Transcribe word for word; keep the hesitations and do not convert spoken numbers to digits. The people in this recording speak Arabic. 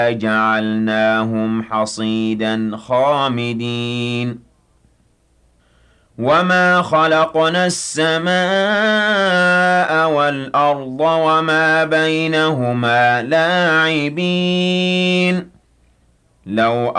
جعلناهم حصيدا خامدين وما خلقنا السماء والأرض وما بينهما لاعبين لو